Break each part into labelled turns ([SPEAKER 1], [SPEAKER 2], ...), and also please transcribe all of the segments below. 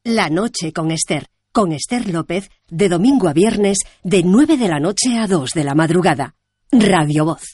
[SPEAKER 1] La noche con Esther López, de domingo a viernes, de 9 de la noche a 2 de la madrugada. Radio Voz.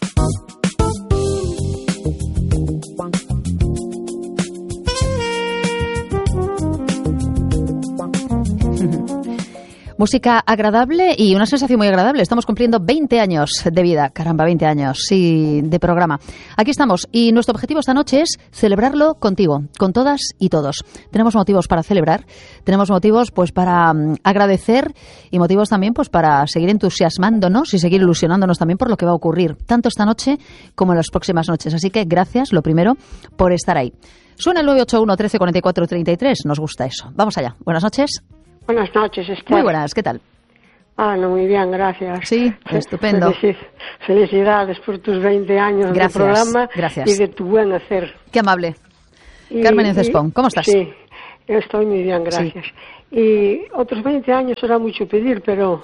[SPEAKER 2] Música agradable y una sensación muy agradable. Estamos cumpliendo 20 años de vida. Caramba, 20 años, sí, de programa. Aquí estamos y nuestro objetivo esta noche es celebrarlo contigo, con todas y todos. Tenemos motivos para celebrar, tenemos motivos pues para agradecer y motivos también pues para seguir entusiasmándonos y seguir ilusionándonos también por lo que va a ocurrir, tanto esta noche como en las próximas noches. Así que gracias, lo primero, por estar ahí. Suena el 981 13 44 33, nos gusta eso. Vamos allá. Buenas noches.
[SPEAKER 3] Buenas noches, Esther.
[SPEAKER 2] Muy buenas, ¿qué tal?
[SPEAKER 3] No, muy bien, gracias.
[SPEAKER 2] Sí, estupendo.
[SPEAKER 3] Felicidades por tus 20 años de programa
[SPEAKER 2] gracias.
[SPEAKER 3] Y de tu buen hacer.
[SPEAKER 2] Qué amable. Carmen Encespón, ¿cómo estás?
[SPEAKER 3] Sí, estoy muy bien, gracias. Sí. Y otros 20 años será mucho pedir, pero...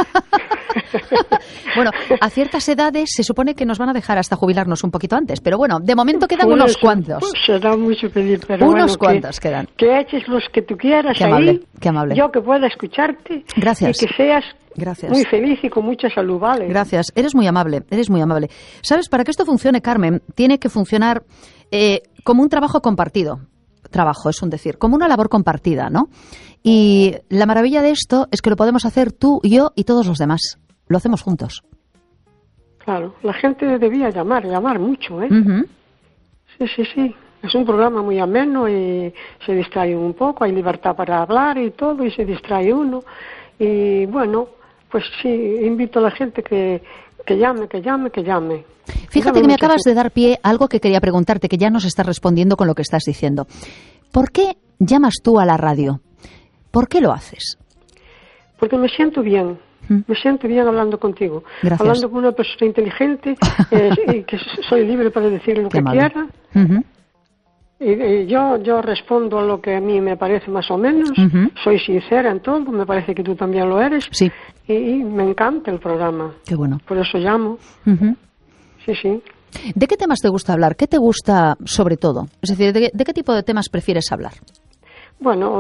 [SPEAKER 2] Bueno, a ciertas edades se supone que nos van a dejar hasta jubilarnos un poquito antes, pero bueno, de momento quedan unos cuantos.
[SPEAKER 3] Pues será mucho pedir, pero
[SPEAKER 2] unos cuantos quedan.
[SPEAKER 3] Que eches los que tú quieras. Qué
[SPEAKER 2] amable,
[SPEAKER 3] ahí,
[SPEAKER 2] qué amable.
[SPEAKER 3] Yo que pueda escucharte.
[SPEAKER 2] Gracias.
[SPEAKER 3] Y que seas muy feliz y con mucha salud, ¿vale?
[SPEAKER 2] Gracias, eres muy amable, eres muy amable. ¿Sabes? Para que esto funcione, Carmen, tiene que funcionar como un trabajo compartido. Trabajo, es un decir, como una labor compartida, ¿no? Y la maravilla de esto es que lo podemos hacer tú, yo y todos los demás. Lo hacemos juntos.
[SPEAKER 3] Claro, la gente debía llamar mucho, ¿eh?
[SPEAKER 2] Uh-huh.
[SPEAKER 3] Sí. Es un programa muy ameno y se distrae un poco, hay libertad para hablar y todo, y se distrae uno. Y bueno, pues sí, invito a la gente que llame.
[SPEAKER 2] Fíjate que me acabas de dar pie a algo que quería preguntarte, que ya nos estás respondiendo con lo que estás diciendo. ¿Por qué llamas tú a la radio? ¿Por qué lo haces?
[SPEAKER 3] Porque me siento bien. Me siento bien hablando contigo.
[SPEAKER 2] Gracias.
[SPEAKER 3] Hablando con una persona inteligente y que soy libre para decir lo que quiera.
[SPEAKER 2] Uh-huh.
[SPEAKER 3] Y yo respondo a lo que a mí me parece más o menos.
[SPEAKER 2] Uh-huh.
[SPEAKER 3] Soy sincera en todo. Me parece que tú también lo eres.
[SPEAKER 2] Sí.
[SPEAKER 3] Y me encanta el programa.
[SPEAKER 2] Qué bueno.
[SPEAKER 3] Por eso llamo.
[SPEAKER 2] Uh-huh.
[SPEAKER 3] Sí.
[SPEAKER 2] ¿De qué temas te gusta hablar? ¿Qué te gusta sobre todo? Es decir, ¿de qué tipo de temas prefieres hablar?
[SPEAKER 3] Bueno,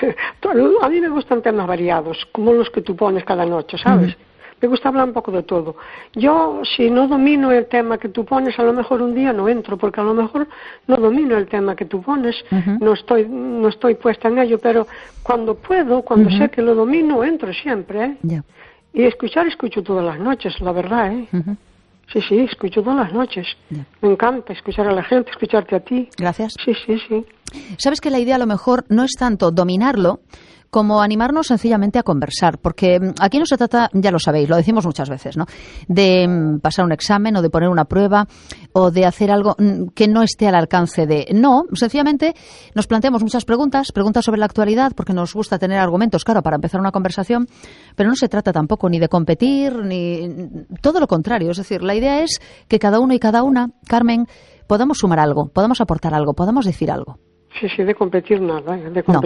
[SPEAKER 3] a mí me gustan temas variados, como los que tú pones cada noche, ¿sabes? Uh-huh. Me gusta hablar un poco de todo. Yo, si no domino el tema que tú pones, a lo mejor un día no entro, porque a lo mejor no domino el tema que tú pones,
[SPEAKER 2] uh-huh.
[SPEAKER 3] no estoy puesta en ello, pero cuando puedo, cuando
[SPEAKER 2] uh-huh.
[SPEAKER 3] sé que lo domino, entro siempre, ¿eh?
[SPEAKER 2] Yeah.
[SPEAKER 3] Y escucho todas las noches, la verdad, ¿eh?
[SPEAKER 2] Uh-huh.
[SPEAKER 3] Sí, escucho todas las noches.
[SPEAKER 2] Yeah.
[SPEAKER 3] Me encanta escuchar a la gente, escucharte a ti.
[SPEAKER 2] Gracias.
[SPEAKER 3] Sí.
[SPEAKER 2] Sabes que la idea a lo mejor no es tanto dominarlo como animarnos sencillamente a conversar, porque aquí no se trata, ya lo sabéis, lo decimos muchas veces, ¿no?, de pasar un examen o de poner una prueba o de hacer algo que no esté al alcance de... No, sencillamente nos planteamos muchas preguntas sobre la actualidad, porque nos gusta tener argumentos, claro, para empezar una conversación, pero no se trata tampoco ni de competir, ni todo lo contrario. Es decir, la idea es que cada uno y cada una, Carmen, podamos sumar algo, podamos aportar algo, podamos decir algo.
[SPEAKER 3] Sí, de competir nada,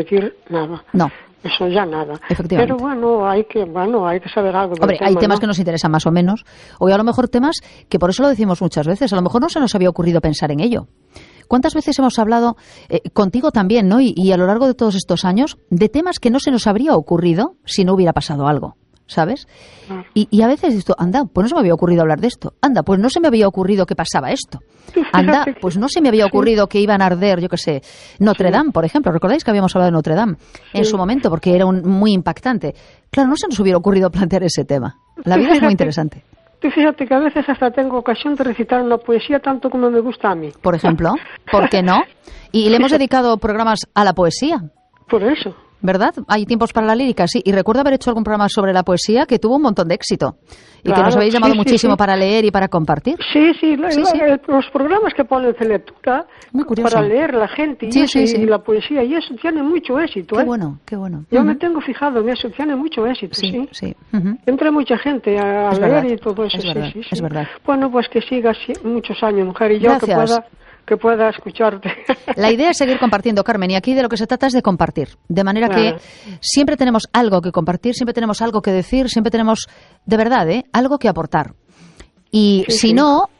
[SPEAKER 3] nada.
[SPEAKER 2] No.
[SPEAKER 3] Eso ya nada.
[SPEAKER 2] Efectivamente.
[SPEAKER 3] Pero bueno, hay que saber algo del
[SPEAKER 2] Hombre,
[SPEAKER 3] tema,
[SPEAKER 2] hay temas, ¿no?,
[SPEAKER 3] que
[SPEAKER 2] nos interesan más o menos, o a lo mejor temas que por eso lo decimos muchas veces, a lo mejor no se nos había ocurrido pensar en ello. ¿Cuántas veces hemos hablado, contigo también, ¿no?, y a lo largo de todos estos años, de temas que no se nos habría ocurrido si no hubiera pasado algo? ¿Sabes?
[SPEAKER 3] Claro.
[SPEAKER 2] Y a veces esto, anda, pues no se me había ocurrido hablar de esto. Anda, pues no se me había ocurrido que pasaba esto. Anda, pues no se me había ocurrido que iban a arder, yo qué sé, Notre Dame, por ejemplo. ¿Recordáis que habíamos hablado de Notre Dame en su momento? Porque era muy impactante. Claro, no se nos hubiera ocurrido plantear ese tema. La vida es muy interesante.
[SPEAKER 3] Tú fíjate que a veces hasta tengo ocasión de recitar una poesía tanto como me gusta a mí.
[SPEAKER 2] Por ejemplo, ¿por qué no? Y le hemos dedicado programas a la poesía.
[SPEAKER 3] Por eso.
[SPEAKER 2] ¿Verdad? Hay tiempos para la lírica, sí. Y recuerdo haber hecho algún programa sobre la poesía que tuvo un montón de éxito. Y que nos habéis llamado muchísimo para leer y para compartir.
[SPEAKER 3] Sí. Los programas que ponen de lectura para leer la gente y la poesía, y eso tiene mucho éxito.
[SPEAKER 2] Qué bueno.
[SPEAKER 3] Yo me tengo fijado en eso, tiene mucho éxito, sí.
[SPEAKER 2] Uh-huh.
[SPEAKER 3] Entra mucha gente a leer y todo eso.
[SPEAKER 2] Es verdad.
[SPEAKER 3] Bueno, pues que sigas muchos años, mujer, y yo que pueda escucharte.
[SPEAKER 2] La idea es seguir compartiendo, Carmen, y aquí de lo que se trata es de compartir. De manera que siempre tenemos algo que compartir, siempre tenemos algo que decir, siempre tenemos, de verdad, algo que aportar. Y si no,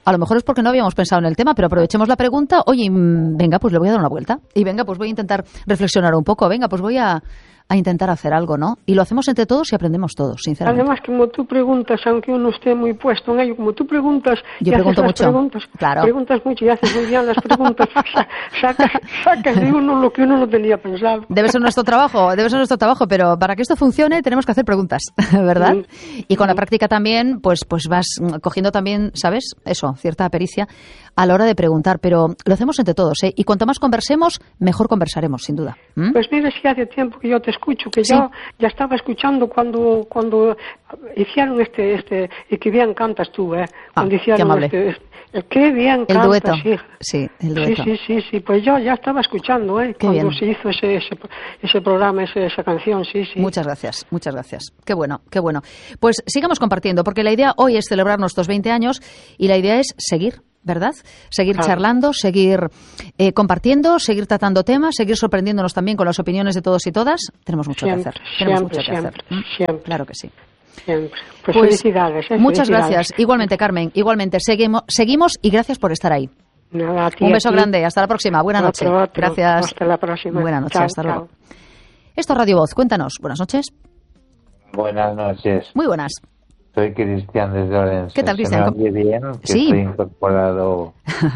[SPEAKER 2] A lo mejor es porque no habíamos pensado en el tema, pero aprovechemos la pregunta. Oye, venga, pues le voy a dar una vuelta. Y venga, pues voy a intentar reflexionar un poco. Venga, pues voy a intentar hacer algo, ¿no? Y lo hacemos entre todos y aprendemos todos, sinceramente.
[SPEAKER 3] Además, como tú preguntas, aunque uno esté muy puesto en ello, como tú preguntas,
[SPEAKER 2] yo
[SPEAKER 3] y
[SPEAKER 2] pregunto
[SPEAKER 3] haces las
[SPEAKER 2] mucho.
[SPEAKER 3] preguntas,
[SPEAKER 2] Claro.
[SPEAKER 3] Preguntas mucho y haces muy bien las preguntas, sacas de uno lo que uno no tenía pensado.
[SPEAKER 2] Debe ser nuestro trabajo, pero para que esto funcione tenemos que hacer preguntas, ¿verdad? Y con la práctica también, pues vas cogiendo también, ¿sabes? Eso, cierta pericia a la hora de preguntar, pero lo hacemos entre todos, ¿eh? Y cuanto más conversemos, mejor conversaremos, sin duda.
[SPEAKER 3] Pues mira, si hace tiempo que yo te escucho, que
[SPEAKER 2] Sí.
[SPEAKER 3] yo ya estaba escuchando cuando hicieron y que bien cantas tú, cuando hicieron
[SPEAKER 2] qué amable.
[SPEAKER 3] qué bien
[SPEAKER 2] El
[SPEAKER 3] cantas,
[SPEAKER 2] dueto.
[SPEAKER 3] hija.
[SPEAKER 2] Sí, el dueto.
[SPEAKER 3] Sí, pues yo ya estaba escuchando, cuando
[SPEAKER 2] bien.
[SPEAKER 3] se hizo ese programa, esa canción, sí.
[SPEAKER 2] Muchas gracias. Qué bueno. Pues sigamos compartiendo, porque la idea hoy es celebrar nuestros 20 años y la idea es seguir, ¿verdad? Seguir charlando, seguir compartiendo, seguir tratando temas, seguir sorprendiéndonos también con las opiniones de todos y todas. Tenemos mucho que hacer.
[SPEAKER 3] Siempre.
[SPEAKER 2] Claro que sí.
[SPEAKER 3] Siempre. Pues felicidades.
[SPEAKER 2] Muchas
[SPEAKER 3] felicidades.
[SPEAKER 2] gracias. Igualmente, Carmen. Igualmente. Seguimos y gracias por estar ahí.
[SPEAKER 3] Nada, a ti,
[SPEAKER 2] Un beso
[SPEAKER 3] a ti.
[SPEAKER 2] grande. Hasta la próxima. Buenas noches.
[SPEAKER 3] Otro.
[SPEAKER 2] Gracias.
[SPEAKER 3] Hasta la próxima.
[SPEAKER 2] Buenas noches.
[SPEAKER 3] Chao,
[SPEAKER 2] hasta
[SPEAKER 3] chao.
[SPEAKER 2] luego. Esto es Radio Voz. Cuéntanos. Buenas noches.
[SPEAKER 4] Buenas noches.
[SPEAKER 2] Muy buenas.
[SPEAKER 4] Soy Cristian desde Orense.
[SPEAKER 2] ¿Qué tal, Cristian?
[SPEAKER 4] ¿Se me oye bien? Que
[SPEAKER 2] Sí.
[SPEAKER 4] Estoy incorporado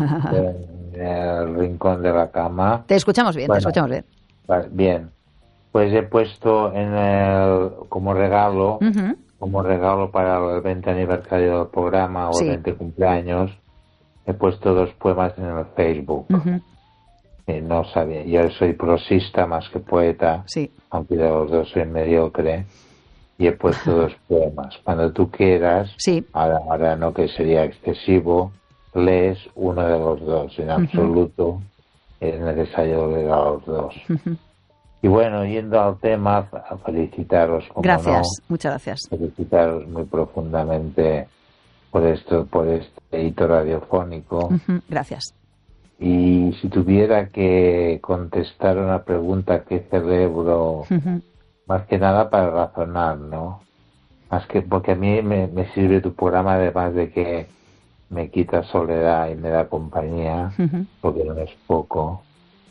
[SPEAKER 4] en el rincón de la cama.
[SPEAKER 2] Te escuchamos bien,
[SPEAKER 4] Bueno, vale, bien. Pues he puesto como regalo para el 20 aniversario del programa o
[SPEAKER 2] Sí.
[SPEAKER 4] el 20 cumpleaños, he puesto 2 poemas en el Facebook. No sabía, yo soy prosista más que poeta,
[SPEAKER 2] Sí.
[SPEAKER 4] aunque de los dos soy mediocre, y he puesto 2 poemas. Cuando tú quieras,
[SPEAKER 2] Sí.
[SPEAKER 4] ahora no, que sería excesivo, lees uno de los 2. En absoluto es necesario leer a los 2. Y bueno, yendo al tema, a felicitaros, como
[SPEAKER 2] Gracias,
[SPEAKER 4] no,
[SPEAKER 2] muchas gracias.
[SPEAKER 4] felicitaros muy profundamente por este hito radiofónico.
[SPEAKER 2] Gracias.
[SPEAKER 4] Y si tuviera que contestar una pregunta que celebro, más que nada para razonar, ¿no? Más que porque a mí me sirve tu programa, además de que me quita soledad y me da compañía, porque no es poco,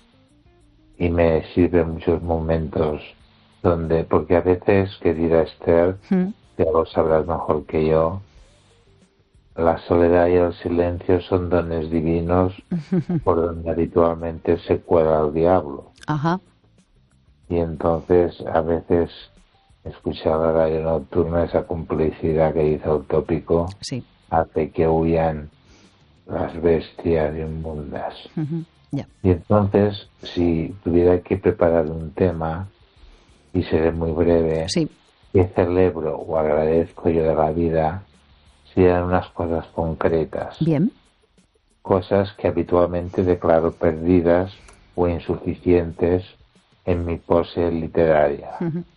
[SPEAKER 4] y me sirve en muchos momentos porque a veces, querida Esther, ya lo sabrás mejor que yo, la soledad y el silencio son dones divinos por donde habitualmente se cuela el diablo.
[SPEAKER 2] Ajá.
[SPEAKER 4] Y entonces a veces escuchar la radio nocturna, esa complicidad que dice el tópico,
[SPEAKER 2] Sí.
[SPEAKER 4] hace que huyan las bestias inmundas.
[SPEAKER 2] Ya.
[SPEAKER 4] Y entonces, si tuviera que preparar un tema, y seré muy breve,
[SPEAKER 2] Sí.
[SPEAKER 4] que celebro o agradezco yo de la vida, serían unas cosas concretas.
[SPEAKER 2] Bien.
[SPEAKER 4] Cosas que habitualmente declaro perdidas o insuficientes en mi pose literaria.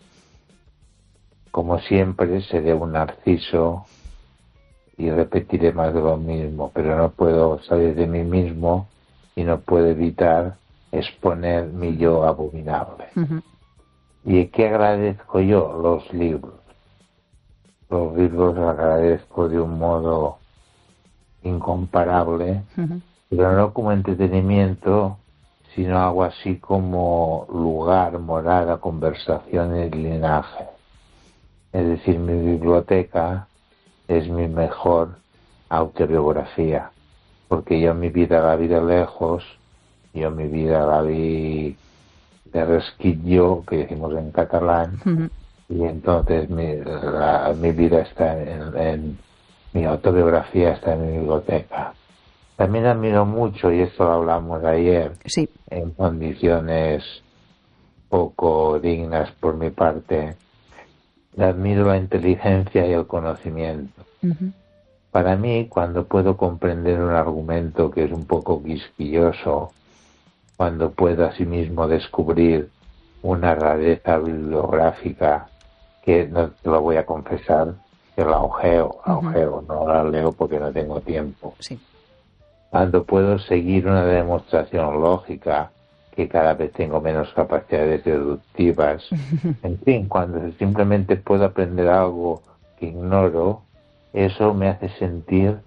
[SPEAKER 4] Como siempre, seré un narciso y repetiré más de lo mismo, pero no puedo salir de mí mismo y no puedo evitar exponer mi yo abominable. ¿Y qué agradezco yo? Los libros. Los libros los agradezco de un modo incomparable, pero no como entretenimiento, sino algo así como lugar, morada, conversación y linaje. Es decir, mi biblioteca es mi mejor autobiografía, porque yo mi vida la vi de lejos, yo mi vida la vi de resquillo, que decimos en catalán, y entonces mi vida está mi autobiografía está en mi biblioteca. También admiro mucho, y esto lo hablamos ayer,
[SPEAKER 2] Sí.
[SPEAKER 4] en condiciones poco dignas por mi parte, admiro la inteligencia y el conocimiento. Para mí, cuando puedo comprender un argumento que es un poco quisquilloso, cuando puedo asimismo descubrir una rareza bibliográfica que no te lo voy a confesar, que la ojeo, no la leo porque no tengo tiempo.
[SPEAKER 2] Sí.
[SPEAKER 4] Cuando puedo seguir una demostración lógica, que cada vez tengo menos capacidades deductivas. En fin, cuando simplemente puedo aprender algo que ignoro, eso me hace sentir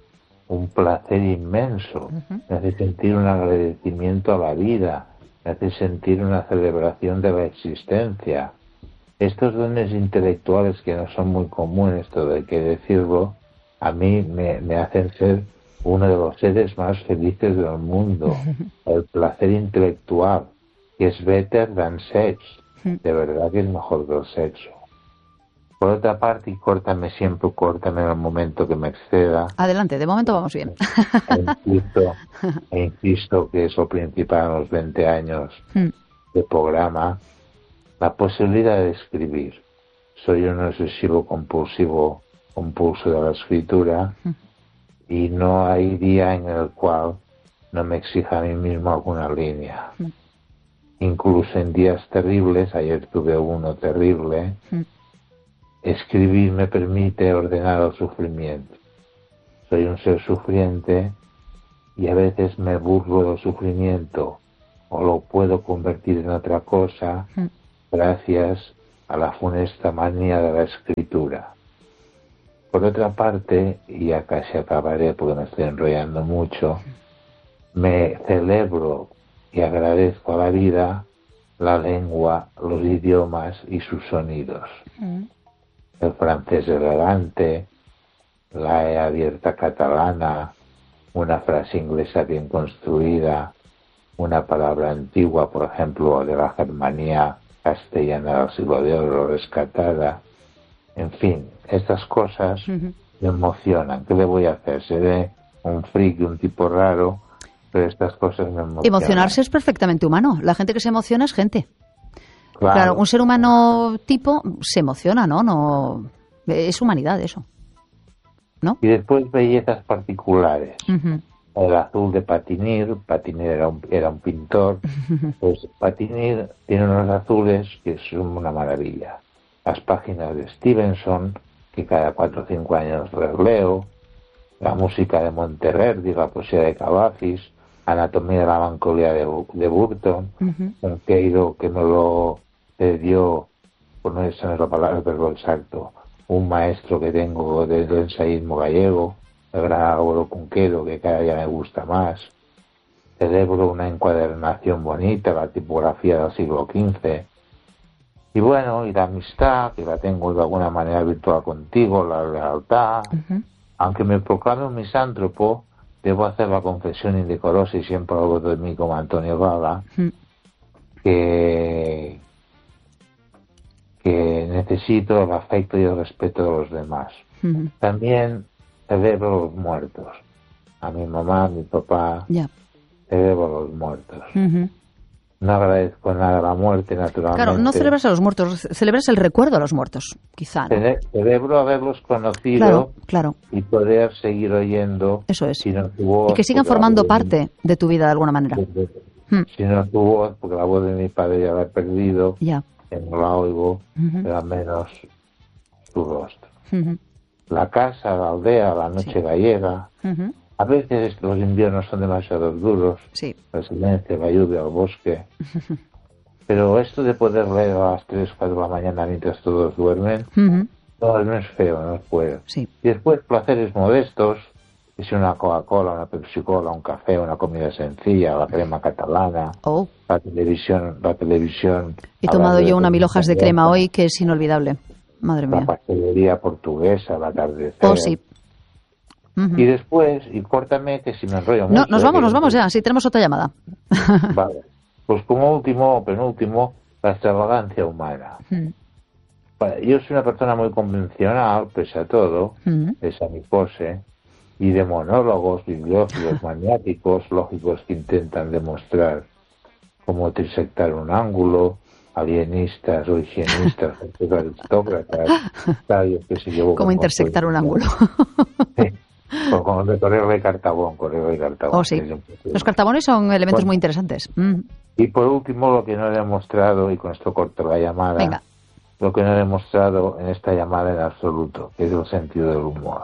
[SPEAKER 4] un placer inmenso, me hace sentir un agradecimiento a la vida, me hace sentir una celebración de la existencia. Estos dones intelectuales que no son muy comunes, todo hay que decirlo, a mí me hacen ser uno de los seres más felices del mundo. El placer intelectual, que es better than sex, de verdad que es mejor que el sexo. Por otra parte, y córtame en el momento que me exceda.
[SPEAKER 2] Adelante, de momento vamos bien.
[SPEAKER 4] Insisto que es lo principal en los 20 años de programa, la posibilidad de escribir. Soy un obsesivo compulso de la escritura y no hay día en el cual no me exija a mí mismo alguna línea. Incluso en días terribles, ayer tuve uno terrible, escribir me permite ordenar el sufrimiento. Soy un ser sufriente y a veces me burlo del sufrimiento o lo puedo convertir en otra cosa gracias a la funesta manía de la escritura. Por otra parte, y ya casi acabaré porque me estoy enrollando mucho, me celebro y agradezco a la vida la lengua, los idiomas y sus sonidos. El francés elegante, la E abierta catalana, una frase inglesa bien construida, una palabra antigua, por ejemplo, de la Germanía castellana del siglo de oro rescatada. En fin, estas cosas me emocionan. ¿Qué le voy a hacer? Seré un friki, un tipo raro, pero estas cosas me emocionan.
[SPEAKER 2] Emocionarse es perfectamente humano. La gente que se emociona es gente. Claro, un ser humano tipo se emociona, ¿no? Es humanidad eso, ¿no?
[SPEAKER 4] Y después bellezas particulares. El azul de Patinir era un pintor, pues Patinir tiene unos azules que son una maravilla. Las páginas de Stevenson, que cada 4 o 5 años releo, la música de Monteverdi, la poesía de Cavafis, Anatomía de la melancolía de Burton, un Queiro que me lo dio, por no decir la palabra, pero exacto, un maestro que tengo del ensayismo gallego, el gran Álvaro Cunqueiro, que cada día me gusta más. Celebro una encuadernación bonita, la tipografía del siglo XV. Y bueno, y la amistad, que la tengo de alguna manera virtual contigo, la lealtad. Aunque me proclame un misántropo, debo hacer la confesión indecorosa y siempre hablo de mí como Antonio Valla, que necesito el afecto y el respeto de los demás. También celebro los muertos. A mi mamá, a mi papá, celebro los muertos. No agradezco nada a la muerte, naturalmente.
[SPEAKER 2] Claro, no celebras a los muertos, celebras el recuerdo a los muertos, quizá, ¿no?
[SPEAKER 4] Celebro haberlos conocido,
[SPEAKER 2] claro.
[SPEAKER 4] Y poder seguir oyendo.
[SPEAKER 2] Eso es.
[SPEAKER 4] Si no tu voz,
[SPEAKER 2] y que sigan formando parte de tu vida de alguna manera.
[SPEAKER 4] Si no tu voz, porque la voz de mi padre ya la he perdido, que no la oigo, pero al menos tu rostro. La casa, la aldea, la noche gallega. A veces los inviernos son demasiado duros, el silencio, la lluvia, el bosque. Pero esto de poder leer a las 3 o 4 de la mañana mientras todos duermen, no es feo, no es puedo. Y después placeres modestos, que si una Coca-Cola, una Pepsi-Cola, un café, una comida sencilla, la crema catalana, la televisión.
[SPEAKER 2] He tomado yo una 1000 hojas de crema hoy que es inolvidable. Madre mía.
[SPEAKER 4] La pastelería portuguesa, la atardecer. Y después, y córtame que si me enrollo mucho.
[SPEAKER 2] No, nos vamos ya, sí, tenemos otra llamada.
[SPEAKER 4] Vale, pues como penúltimo, la extravagancia humana. Yo soy una persona muy convencional, pese a todo, pese a mi pose, y de monólogos, bibliófilos, maniáticos, lógicos que intentan demostrar cómo trisectar un ángulo, alienistas o higienistas, aristócratas, sabios que se llevó.
[SPEAKER 2] Cómo intersectar un ángulo.
[SPEAKER 4] Como el de Correo y Cartabón.
[SPEAKER 2] Sí. Los cartabones son elementos muy interesantes.
[SPEAKER 4] Y por último, lo que no he demostrado, y con esto corto la llamada, lo que no he demostrado en esta llamada en absoluto, que es el sentido del humor.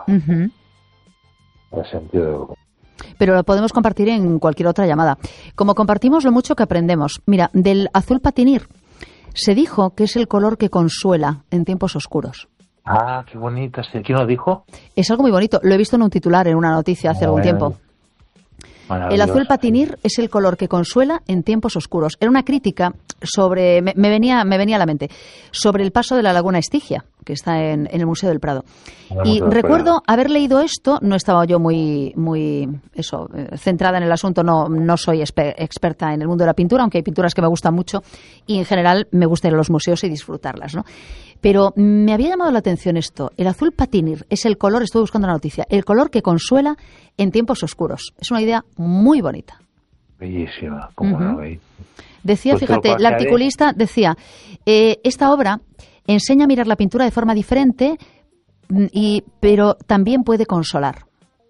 [SPEAKER 4] El sentido del humor.
[SPEAKER 2] Pero lo podemos compartir en cualquier otra llamada. Como compartimos lo mucho que aprendemos. Mira, del azul Patinir se dijo que es el color que consuela en tiempos oscuros.
[SPEAKER 4] Ah, qué bonita. ¿Quién lo dijo?
[SPEAKER 2] Es algo muy bonito. Lo he visto en un titular, en una noticia hace algún tiempo. El azul patinir es el color que consuela en tiempos oscuros. Era una crítica sobre, me venía a la mente, sobre el paso de la laguna Estigia, que está en el Museo del Prado. Y recuerdo haber leído esto, no estaba yo muy centrada en el asunto, no soy experta en el mundo de la pintura, aunque hay pinturas que me gustan mucho y en general me gusta ir a los museos y disfrutarlas, ¿no? Pero me había llamado la atención esto. El azul patinir es el color, estuve buscando la noticia, el color que consuela en tiempos oscuros. Es una idea muy bonita.
[SPEAKER 4] Bellísima, como la veis.
[SPEAKER 2] Decía, pues fíjate, la articulista decía, esta obra enseña a mirar la pintura de forma diferente, pero también puede consolar.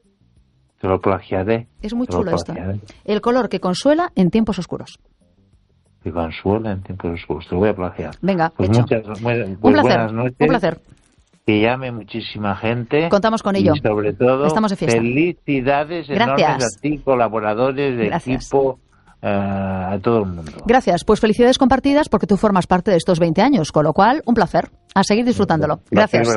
[SPEAKER 4] Te lo plagiaré.
[SPEAKER 2] Es muy chulo esto. El color que consuela en tiempos oscuros.
[SPEAKER 4] Que consuela en tiempos oscuros. Te lo voy a plagiar.
[SPEAKER 2] Venga,
[SPEAKER 4] pues
[SPEAKER 2] hecho.
[SPEAKER 4] Un placer. Buenas noches.
[SPEAKER 2] Un placer.
[SPEAKER 4] Que llame muchísima gente.
[SPEAKER 2] Contamos con ello.
[SPEAKER 4] Y sobre todo,
[SPEAKER 2] estamos de fiesta.
[SPEAKER 4] Felicidades enormes a ti, colaboradores, de equipo, a todo el mundo.
[SPEAKER 2] Gracias. Pues felicidades compartidas porque tú formas parte de estos 20 años, con lo cual, un placer. A seguir disfrutándolo. Gracias.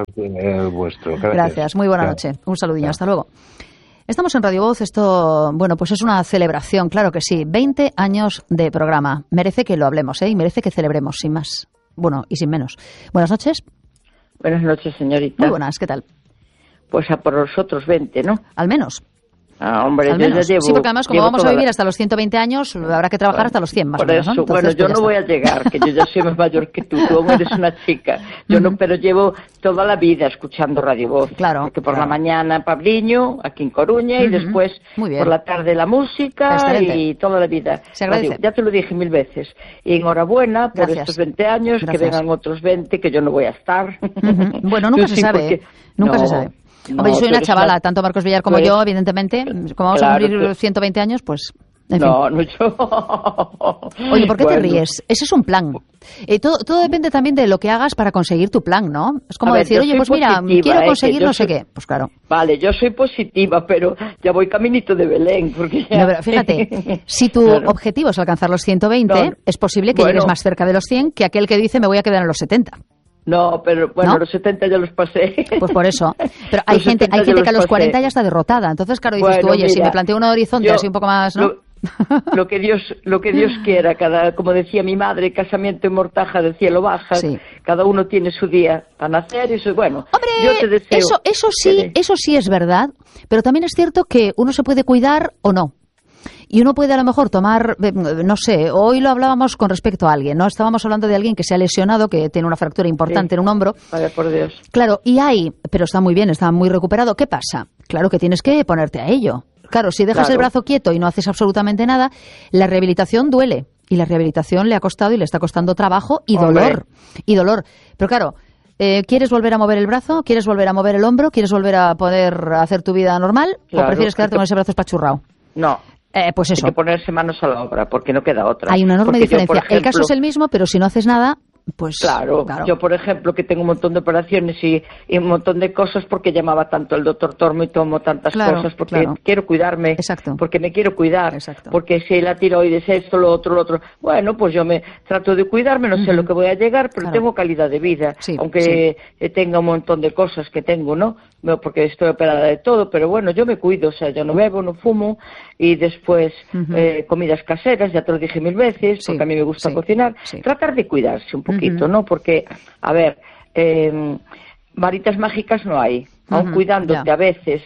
[SPEAKER 2] Gracias. Muy buena noche. Un saludillo. Hasta luego. Estamos en Radio Voz, esto, bueno, pues es una celebración, claro que sí. 20 años de programa. Merece que lo hablemos, y merece que celebremos, sin más. Bueno, y sin menos. Buenas noches.
[SPEAKER 5] Buenas noches, señorita.
[SPEAKER 2] Muy buenas, ¿qué tal?
[SPEAKER 5] Pues a por los otros 20, ¿no?
[SPEAKER 2] Al menos.
[SPEAKER 5] Ah, hombre,
[SPEAKER 2] al
[SPEAKER 5] yo
[SPEAKER 2] menos.
[SPEAKER 5] Ya llevo,
[SPEAKER 2] sí, porque además como vamos a vivir hasta los 120 años, habrá que trabajar hasta los 100 más o menos, ¿no?
[SPEAKER 5] Eso,
[SPEAKER 2] entonces,
[SPEAKER 5] bueno, yo no voy a llegar, que yo ya soy más mayor que tú aún eres una chica. Yo no, pero llevo toda la vida escuchando Radio Voz.
[SPEAKER 2] Claro.
[SPEAKER 5] Porque por la mañana Pabliño, aquí en Coruña, y después por la tarde la música. Excelente. Y toda la vida.
[SPEAKER 2] Se agradece.
[SPEAKER 5] Ya te lo dije 1000 veces. Y enhorabuena por estos 20 años, que vengan otros 20, que yo no voy a estar.
[SPEAKER 2] Bueno, nunca se sabe, porque... Nunca se sabe. Hombre, yo soy una chavala, tanto Marcos Villar como yo, evidentemente. Como vamos a cumplir 120 años, pues... En fin.
[SPEAKER 5] No yo...
[SPEAKER 2] Oye, ¿por qué te ríes? Ese es un plan. Todo depende también de lo que hagas para conseguir tu plan, ¿no? Es como decir, oye, pues mira, quiero conseguir no sé qué. Pues claro.
[SPEAKER 5] Vale, yo soy positiva, pero ya voy caminito de Belén. Porque ya...
[SPEAKER 2] No, pero fíjate, si tu objetivo es alcanzar los 120, es posible que llegues más cerca de los 100 que aquel que dice me voy a quedar en los 70.
[SPEAKER 5] No, pero bueno, ¿no? Los 70 ya los pasé.
[SPEAKER 2] Pues por eso. Pero hay gente que a los 40 ya está derrotada. Entonces, claro, dices tú, oye, mira, si me planteo un horizonte así un poco más, ¿no?
[SPEAKER 5] Lo que Dios quiera, como decía mi madre, casamiento en mortaja del cielo baja, cada uno tiene su día para nacer y bueno,
[SPEAKER 2] hombre,
[SPEAKER 5] yo te deseo.
[SPEAKER 2] Eso sí es verdad, pero también es cierto que uno se puede cuidar o no. Y uno puede a lo mejor tomar, no sé, hoy lo hablábamos con respecto a alguien, ¿no? Estábamos hablando de alguien que se ha lesionado, que tiene una fractura importante en un hombro.
[SPEAKER 5] Vaya por Dios.
[SPEAKER 2] Claro, pero está muy bien, está muy recuperado. ¿Qué pasa? Claro que tienes que ponerte a ello. Claro, si dejas el brazo quieto y no haces absolutamente nada, la rehabilitación duele. Y la rehabilitación le ha costado y le está costando trabajo y dolor. Y dolor. Pero claro, ¿quieres volver a mover el brazo? ¿Quieres volver a mover el hombro? ¿Quieres volver a poder hacer tu vida normal? ¿O prefieres quedarte con ese brazo espachurrado?
[SPEAKER 5] No.
[SPEAKER 2] Pues eso.
[SPEAKER 5] Hay que ponerse manos a la obra, porque no queda otra.
[SPEAKER 2] Hay una enorme diferencia. Yo, ejemplo, el caso es el mismo, pero si no haces nada, pues...
[SPEAKER 5] Claro. Yo, por ejemplo, que tengo un montón de operaciones y un montón de cosas porque llamaba tanto el doctor Tormo y tomo tantas cosas, porque quiero cuidarme.
[SPEAKER 2] Exacto.
[SPEAKER 5] Porque me quiero cuidar.
[SPEAKER 2] Exacto.
[SPEAKER 5] Porque si la tiroides, esto, lo otro... Bueno, pues yo me trato de cuidarme, no sé lo que voy a llegar, pero tengo calidad de vida. Sí, aunque tenga un montón de cosas que tengo, ¿no? Porque estoy operada de todo, pero bueno, yo me cuido, o sea, yo no bebo, no fumo, y después comidas caseras, ya te lo dije 1000 veces, porque a mí me gusta cocinar. Tratar de cuidarse un poquito, ¿no? Porque, a ver, varitas mágicas no hay, aun cuidándote a veces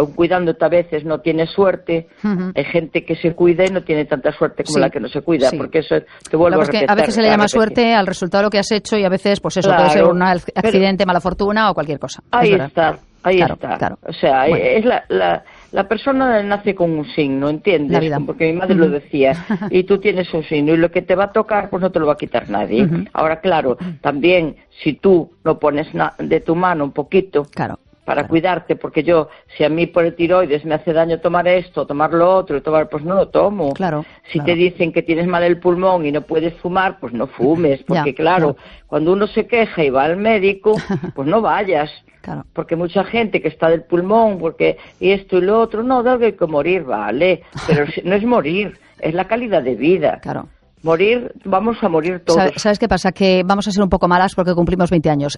[SPEAKER 5] no tienes suerte, hay gente que se cuida y no tiene tanta suerte como la que no se cuida, porque eso te vuelvo a repetir.
[SPEAKER 2] A veces se le llama suerte al resultado de lo que has hecho y a veces, pues eso, puede ser un accidente, mala fortuna o cualquier cosa.
[SPEAKER 5] Ahí está. O sea, es la persona nace con un signo, ¿entiendes?
[SPEAKER 2] La vida.
[SPEAKER 5] Porque mi madre lo decía, y tú tienes un signo, y lo que te va a tocar, pues no te lo va a quitar nadie. Ahora, claro, también, si tú no pones de tu mano un poquito... para cuidarte, porque si a mí por el tiroides me hace daño tomar esto, tomar lo otro, pues no lo tomo. Si te dicen que tienes mal el pulmón y no puedes fumar, pues no fumes, porque cuando uno se queja y va al médico, pues no vayas. Porque mucha gente que está del pulmón, y esto y lo otro, no, de algo hay que morir, vale, pero no es morir, es la calidad de vida. Morir, vamos a morir todos.
[SPEAKER 2] ¿Sabes qué pasa? Que vamos a ser un poco malas porque cumplimos 20 años.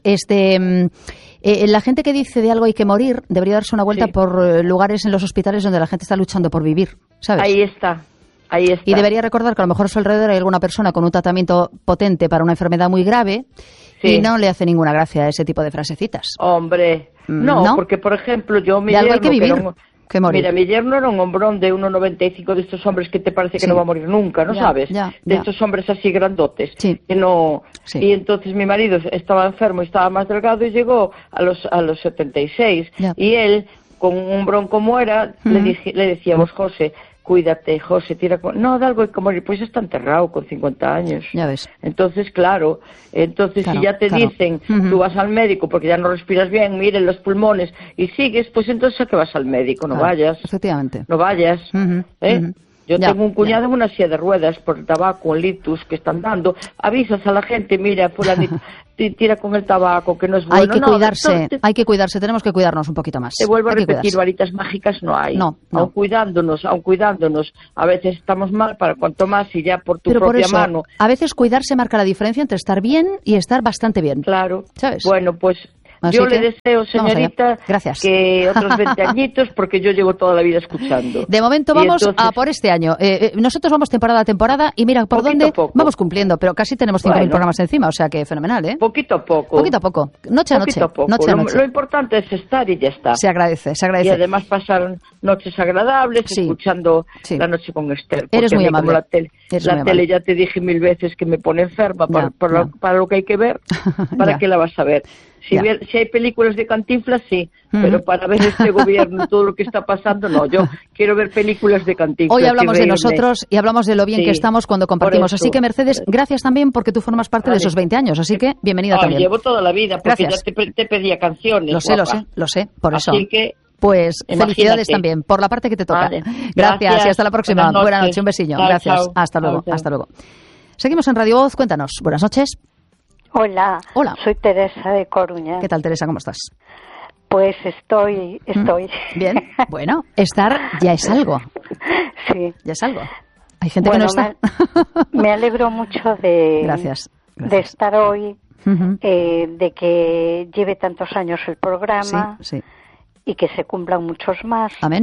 [SPEAKER 2] La gente que dice de algo hay que morir debería darse una vuelta por lugares en los hospitales donde la gente está luchando por vivir, ¿sabes?
[SPEAKER 5] Ahí está. Y
[SPEAKER 2] debería recordar que a lo mejor a su alrededor hay alguna persona con un tratamiento potente para una enfermedad muy grave y no le hace ninguna gracia a ese tipo de frasecitas.
[SPEAKER 5] Hombre, no, porque por ejemplo yo mi yerno,
[SPEAKER 2] hay que vivir.
[SPEAKER 5] Mira, mi yerno era un hombrón de 1,95 de estos hombres que te parece que no va a morir nunca, ¿no sabes? De estos hombres así grandotes. Que no. Y entonces mi marido estaba enfermo y estaba más delgado y llegó a los 76. Y él, con un hombrón como era, le decíamos, José, cuídate, José, no, de algo hay que morir, pues está enterrado con 50 años.
[SPEAKER 2] Ya ves.
[SPEAKER 5] Entonces, claro, si ya te dicen, tú vas al médico porque ya no respiras bien, miren los pulmones y sigues, pues entonces ¿a qué vas al médico? No vayas.
[SPEAKER 2] Efectivamente.
[SPEAKER 5] No vayas. Yo tengo un cuñado en una silla de ruedas por el tabaco, el litus que están dando. Avisas a la gente, mira, fulanito, tira con el tabaco, que no es bueno.
[SPEAKER 2] Hay que cuidarse, tenemos que cuidarnos un poquito más.
[SPEAKER 5] Te vuelvo a repetir, varitas mágicas no hay.
[SPEAKER 2] No.
[SPEAKER 5] Aun cuidándonos, a veces estamos mal para cuanto más y ya por tu propia mano.
[SPEAKER 2] A veces cuidarse marca la diferencia entre estar bien y estar bastante bien.
[SPEAKER 5] Claro.
[SPEAKER 2] ¿Sabes?
[SPEAKER 5] Bueno, pues yo le deseo, señorita, que otros 20 añitos, porque yo llevo toda la vida escuchando.
[SPEAKER 2] De momento vamos a por este año. Nosotros vamos temporada a temporada y mira por dónde vamos cumpliendo, pero casi tenemos 5.000 programas encima, o sea que fenomenal, ¿eh?
[SPEAKER 5] Poquito a poco.
[SPEAKER 2] Poquito a poco. Noche a noche.
[SPEAKER 5] Noche a noche. Lo importante es estar y ya está.
[SPEAKER 2] Se agradece.
[SPEAKER 5] Y además pasar noches agradables escuchando La Noche con Esther.
[SPEAKER 2] Eres muy amable.
[SPEAKER 5] La tele ya te dije 1000 veces que me pone enferma para lo que hay que ver. ¿Para qué la vas a ver? Si hay películas de Cantinflas, sí, pero para ver este gobierno y todo lo que está pasando, no. Yo quiero ver películas de Cantinflas.
[SPEAKER 2] Hoy hablamos de nosotros y hablamos de lo bien que estamos cuando compartimos. Así que, Mercedes, gracias también porque tú formas parte de esos 20 años. Así que, bienvenida también.
[SPEAKER 5] Llevo toda la vida porque ya te pedía canciones.
[SPEAKER 2] Lo sé, por eso.
[SPEAKER 5] Así que,
[SPEAKER 2] pues felicidades también por la parte que te toca. Gracias y hasta la próxima. Buenas noches, un besillo. Gracias. Hasta luego. Seguimos en Radio Voz. Cuéntanos. Buenas noches.
[SPEAKER 6] Hola, soy Teresa de Coruña.
[SPEAKER 2] ¿Qué tal, Teresa? ¿Cómo estás?
[SPEAKER 6] Pues estoy.
[SPEAKER 2] Bien, bueno, estar ya es algo.
[SPEAKER 6] Sí.
[SPEAKER 2] Ya es algo. Hay gente que no está.
[SPEAKER 6] Me alegro mucho de estar hoy, de que lleve tantos años el programa y que se cumplan muchos más.
[SPEAKER 2] Amén.